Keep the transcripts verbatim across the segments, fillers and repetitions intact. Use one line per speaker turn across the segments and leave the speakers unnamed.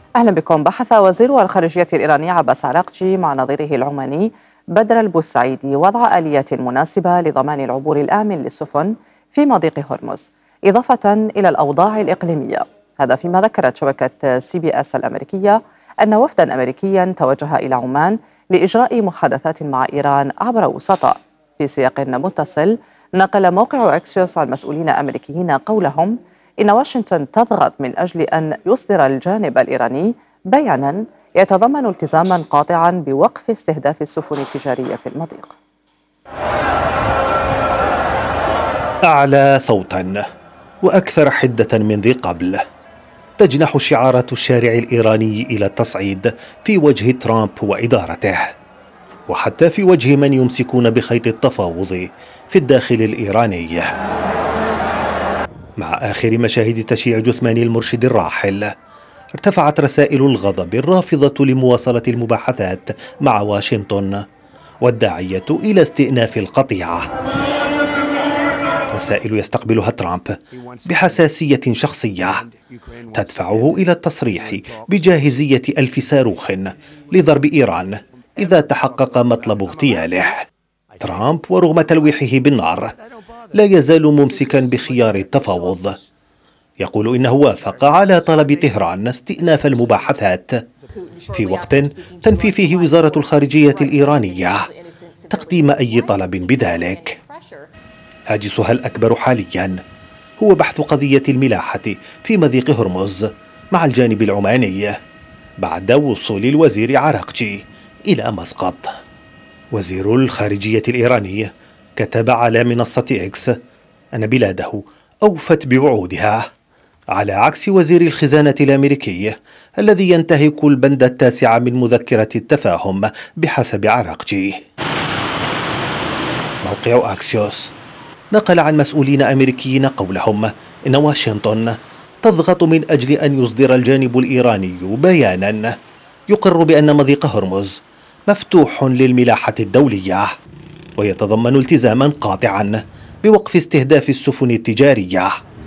أهلا بكم. بحث وزير الخارجية الإيراني عباس عراقجي مع نظيره العماني بدر البوسعيدي وضع آليات مناسبة لضمان العبور الآمن للسفن في مضيق هرمز، إضافة إلى الأوضاع الإقليمية. هذا فيما ذكرت شبكة سي بي اس الأمريكية أن وفدا أمريكيا توجه إلى عمان لإجراء محادثات مع إيران عبر وسطاء. في سياق متصل، نقل موقع أكسيوس عن مسؤولين أمريكيين قولهم إن واشنطن تضغط من أجل أن يصدر الجانب الإيراني بيانا يتضمن التزاما قاطعا بوقف استهداف السفن التجارية في المضيق.
أعلى صوتا وأكثر حدة من ذي قبل تجنح شعارات الشارع الإيراني إلى التصعيد في وجه ترامب وإدارته، وحتى في وجه من يمسكون بخيط التفاوض في الداخل الإيراني. مع آخر مشاهد تشييع جثمان المرشد الراحل، ارتفعت رسائل الغضب الرافضة لمواصلة المباحثات مع واشنطن والداعية إلى استئناف القطيعة. رسائل يستقبلها ترامب بحساسية شخصية تدفعه إلى التصريح بجاهزية ألف صاروخ لضرب إيران إذا تحقق مطلب اغتياله. ترامب ورغم تلويحه بالنار لا يزال ممسكا بخيار التفاوض، يقول إنه وافق على طلب طهران استئناف المباحثات في وقت تنفي فيه وزارة الخارجية الإيرانية تقديم أي طلب بذلك. هاجسها الأكبر حاليا هو بحث قضية الملاحة في مضيق هرمز مع الجانب العماني بعد وصول الوزير عراقجي إلى مسقط. وزير الخارجية الإيراني كتب على منصة إكس أن بلاده أوفت بوعودها، على عكس وزير الخزانة الأمريكي الذي ينتهك البند التاسع من مذكرة التفاهم بحسب عراقجي. موقع أكسيوس نقل عن مسؤولين أمريكيين قولهم إن واشنطن تضغط من أجل أن يصدر الجانب الإيراني بيانا يقر بأن مضيق هرمز مفتوح للملاحة الدولية ويتضمن التزاما قاطعا بوقف استهداف السفن التجارية.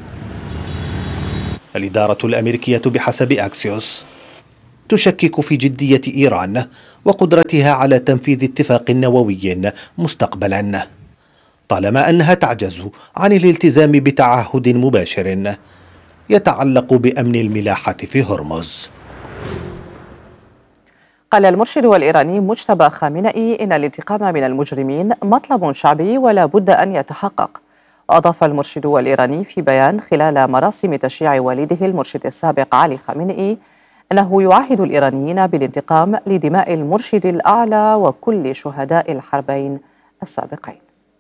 الإدارة الأمريكية بحسب أكسيوس تشكك في جدية إيران وقدرتها على تنفيذ اتفاق نووي مستقبلا، طالما أنها تعجز عن الالتزام بتعهد مباشر يتعلق بأمن الملاحة في هرمز.
قال المرشد الإيراني مجتبى خامنئي إن الانتقام من المجرمين مطلب شعبي ولا بد أن يتحقق. وأضاف المرشد الإيراني في بيان خلال مراسم تشييع والده المرشد السابق علي خامنئي أنه يعاهد الإيرانيين بالانتقام لدماء المرشد الأعلى وكل شهداء الحربين السابقين.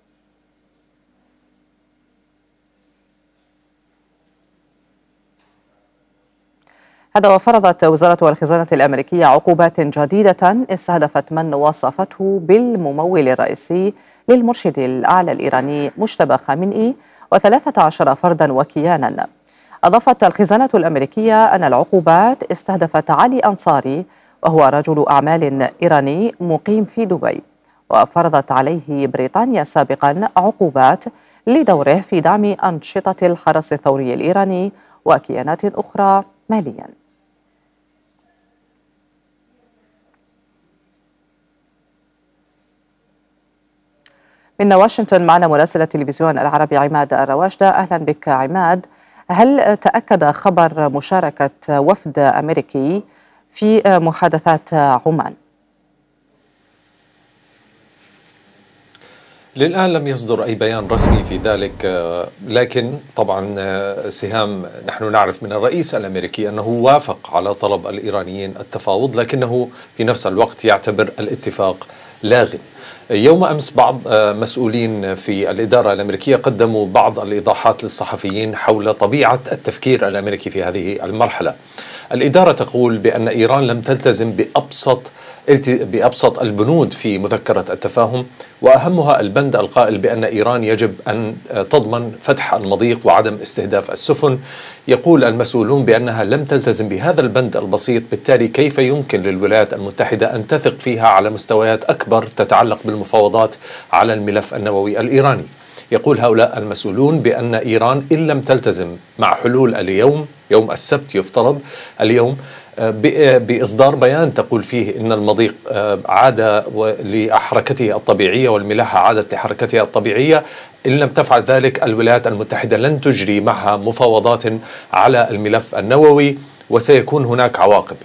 هذا وفرضت وزارة الخزانة الأمريكية عقوبات جديدة استهدفت من وصفته بالممول الرئيسي للمرشد الأعلى الإيراني مجتبى خامنئي وثلاثة عشر فردا وكيانا. أضافت الخزانة الأمريكية أن العقوبات استهدفت علي أنصاري وهو رجل أعمال إيراني مقيم في دبي، وفرضت عليه بريطانيا سابقا عقوبات لدوره في دعم أنشطة الحرس الثوري الإيراني وكيانات أخرى ماليا. من واشنطن معنا مراسل التلفزيون العربي عماد الرواشدة. أهلا بك عماد. هل تأكد خبر مشاركة وفد أمريكي في محادثات عمان؟
للآن لم يصدر أي بيان رسمي في ذلك، لكن طبعا سهام نحن نعرف من الرئيس الأمريكي أنه وافق على طلب الإيرانيين التفاوض، لكنه في نفس الوقت يعتبر الاتفاق لاغٍ. يوم أمس بعض مسؤولين في الإدارة الأمريكية قدموا بعض الإيضاحات للصحفيين حول طبيعة التفكير الأمريكي في هذه المرحلة. الإدارة تقول بأن إيران لم تلتزم بأبسط بأبسط البنود في مذكرة التفاهم، وأهمها البند القائل بأن إيران يجب أن تضمن فتح المضيق وعدم استهداف السفن. يقول المسؤولون بأنها لم تلتزم بهذا البند البسيط، بالتالي كيف يمكن للولايات المتحدة أن تثق فيها على مستويات أكبر تتعلق بالمفاوضات على الملف النووي الإيراني؟ يقول هؤلاء المسؤولون بأن إيران إن لم تلتزم مع حلول اليوم، يوم السبت يفترض اليوم، بإصدار بيان تقول فيه إن المضيق عاد لحركته الطبيعية والملاحة عادت لحركتها الطبيعية، إن لم تفعل ذلك الولايات المتحدة لن تجري معها مفاوضات على الملف النووي وسيكون هناك عواقب.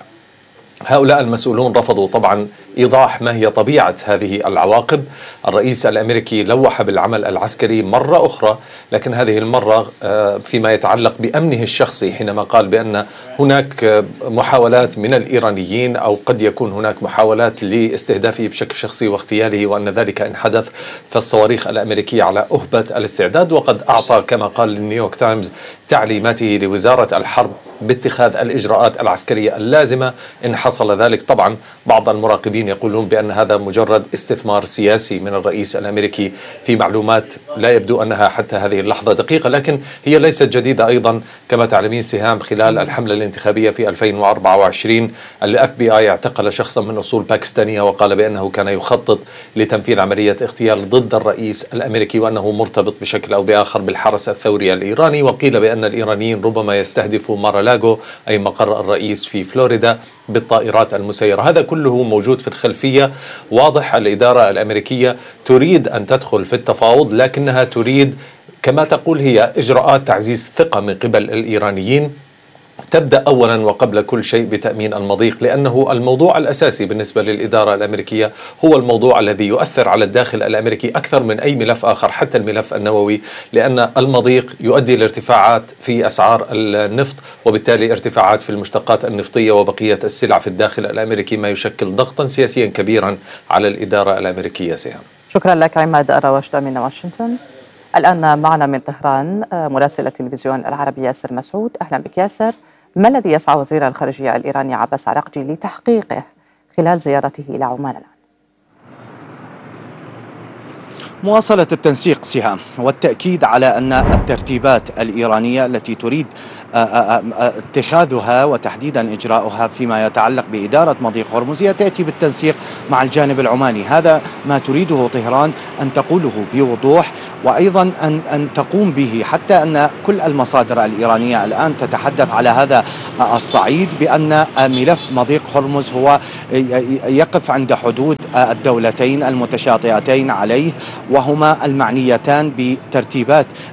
هؤلاء المسؤولون رفضوا طبعا إيضاح ما هي طبيعة هذه العواقب. الرئيس الأمريكي لوح بالعمل العسكري مرة أخرى، لكن هذه المرة فيما يتعلق بأمنه الشخصي، حينما قال بأن هناك محاولات من الإيرانيين أو قد يكون هناك محاولات لاستهدافه بشكل شخصي واغتياله، وأن ذلك إن حدث فالصواريخ الأمريكية على أهبة الاستعداد. وقد أعطى كما قال للنيويورك تايمز تعليماته لوزارة الحرب باتخاذ الإجراءات العسكرية اللازمة إن حصل ذلك. طبعا بعض المراقبين يقولون بأن هذا مجرد استثمار سياسي من الرئيس الأمريكي في معلومات لا يبدو أنها حتى هذه اللحظة دقيقة، لكن هي ليست جديدة أيضا. كما تعلمين سهام، خلال الحملة الانتخابية في ألفين وأربعة وعشرين الإف بي آي اعتقل شخصا من أصول باكستانية وقال بأنه كان يخطط لتنفيذ عملية اغتيال ضد الرئيس الأمريكي، وأنه مرتبط بشكل أو بآخر بالحرس الثوري الإيراني. وقيل بأن الإيرانيين ربما يستهدفوا مارالاغو أي مقر الرئيس في فلوريدا بالطائرات المسيرة. هذا كله موجود في الخلفية. واضح الإدارة الأمريكية تريد أن تدخل في التفاوض، لكنها تريد كما تقول هي إجراءات تعزيز ثقة من قبل الإيرانيين، تبدأ أولا وقبل كل شيء بتأمين المضيق، لأنه الموضوع الأساسي بالنسبة للإدارة الأمريكية هو الموضوع الذي يؤثر على الداخل الأمريكي أكثر من أي ملف آخر، حتى الملف النووي، لأن المضيق يؤدي لارتفاعات في أسعار النفط وبالتالي ارتفاعات في المشتقات النفطية وبقية السلع في الداخل الأمريكي، ما يشكل ضغطا سياسيا كبيرا على الإدارة الأمريكية. سيان،
شكرا لك عماد الرواشدة من واشنطن. الآن معنا من طهران مراسل التلفزيون العربي ياسر مسعود. أهلا بك ياسر. ما الذي يسعى وزير الخارجية الإيراني عباس عراقجي لتحقيقه خلال زيارته إلى عمان الآن؟
مواصلة التنسيق سهام والتأكيد على أن الترتيبات الإيرانية التي تريد اتخاذها وتحديدا إجراؤها فيما يتعلق بإدارة مضيق هرمز تأتي بالتنسيق مع الجانب العماني. هذا ما تريده طهران أن تقوله بوضوح، وأيضا أن أن تقوم به، حتى أن كل المصادر الإيرانية الآن تتحدث على هذا الصعيد بأن ملف مضيق هرمز هو يقف عند حدود الدولتين المتشاطئتين عليه، وهما المعنيتان بترتيبات